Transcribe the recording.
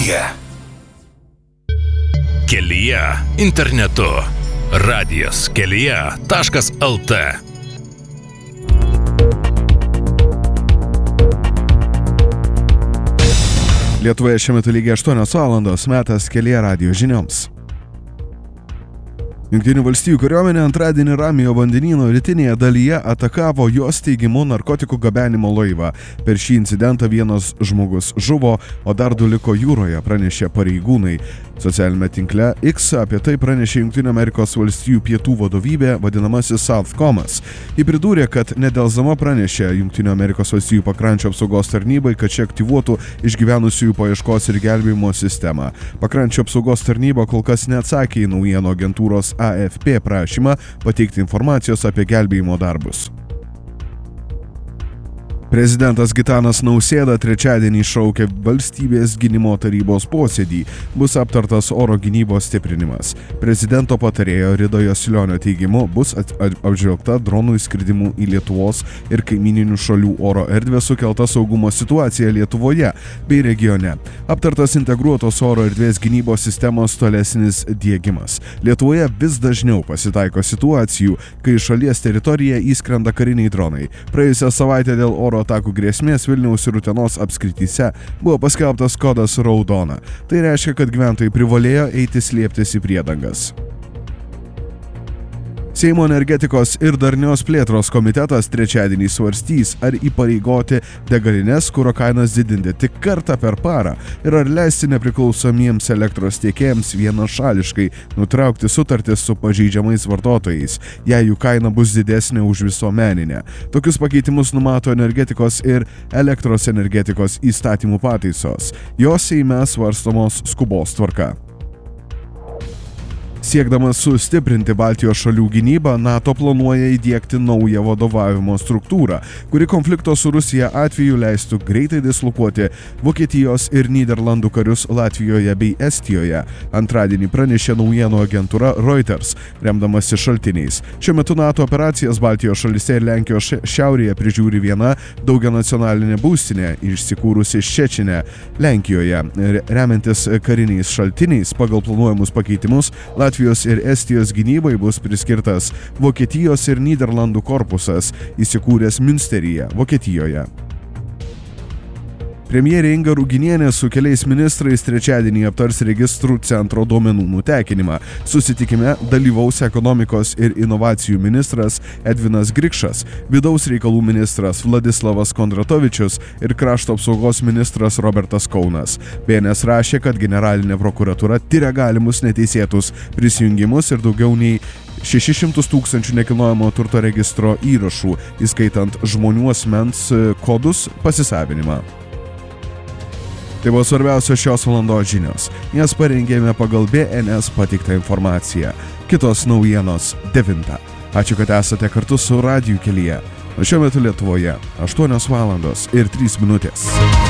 kelyje. Kelyje internetu. Radijas kelyje.lt. Lietuvoje šiuo metu lygiai 8 valandos, metas Kelyje radijo žinioms. Jungtinių valstijų kariuomenė antradienį Ramiojo vandenyno rytinėje dalyje atakavo jos teigimu narkotikų gabenimo laivą. Per šį incidentą vienas žmogus žuvo, o dar 2 liko jūroje, pranešė pareigūnai. Socialinėme tinkle X apie tai pranešė Jungtinių Amerikos valstijų pietų vadovybė, vadinamasis Southcomas. Ji pridūrė, kad nedelsdama pranešė Jungtinių Amerikos valstijų pakrančio apsaugos tarnybai, kad ši aktyvuotų išgyvenusiųjų paieškos ir gelbėjimo sistemą. Pakrančio apsaugos tarnyba kol kas neatsakė į naujienų agentūros AFP prašymą pateikti informacijos apie gelbėjimo darbus. Prezidentas Gitanas Nausėda trečiadienį šaukė valstybės gynimo tarybos posėdį. Bus aptartas oro gynybos stiprinimas. Prezidento patarėjo Rido Jasilionio teigimu bus apžvelgta dronų įskridimų į Lietuvos ir kaimyninių šalių oro erdvę sukelta saugumo situacija Lietuvoje bei regione. Aptartas integruotos oro erdvės gynybos sistemos tolesnis diegimas. Lietuvoje vis dažniau pasitaiko situacijų, kai šalies teritoriją įskrenda kariniai dronai. Praėjusią savaitę dėl oro atakų grėsmės Vilniaus ir Utenos apskrityse buvo paskelbtas kodas raudona. Tai reiškia, kad gyventojai privalėjo eiti slėptis į priedangas. Seimo energetikos ir darnios plėtros komitetas trečiadienį svarstys, ar įpareigoti degalines kuro kainas didinti tik kartą per parą ir ar leisti nepriklausomiems elektros tiekėjams vienašališkai nutraukti sutartis su pažeidžiamais vartotojais, jei jų kaina bus didesnė už visuomeninę. Tokius pakeitimus numato energetikos ir elektros energetikos įstatymų pataisos. Jos Seime svarstomos skubos tvarka. Siekdamas sustiprinti Baltijos šalių gynybą, NATO planuoja įdiegti naują vadovavimo struktūrą, kuri konflikto su Rusija atveju leistų greitai dislokuoti Vokietijos ir Nyderlandų karius Latvijoje bei Estijoje. Antradienį pranešė naujienų agentūra Reuters, remdamasi šaltiniais. Šiuo metu NATO operacijas Baltijos šalyse ir Lenkijos šiaurėje prižiūri viena daugianacionalinė būstinė, įsikūrusi Ščečine, Lenkijoje. Remiantis kariniais šaltiniais, pagal planuojamus pakeitimus, Latvijos ir Estijos gynybai bus priskirtas Vokietijos ir Nyderlandų korpusas, įsikūręs Münsteryje, Vokietijoje. Premjerė Inga Ruginienė su keliais ministrais trečiadienį aptars registrų centro duomenų nutekinimą. Susitikime dalyvaus ekonomikos ir inovacijų ministras Edvinas Grikšas, vidaus reikalų ministras Vladislavas Kondratovičius ir krašto apsaugos ministras Robertas Kaunas. BNS rašė, kad generalinė prokuratūra tiria galimus neteisėtus prisijungimus ir daugiau nei 600 000 nekilnojamo turto registro įrašų, įskaitant žmonių asmens kodus pasisavinimą. Tai buvo svarbiausios šios valandos žinios. Jas parengėme pagal BNS pateiktą informaciją. Kitos naujienos 9. Ačiū, kad esate kartu su Radiju kelyje. O šiuo metu Lietuvoje 8 valandos ir 3 minutės.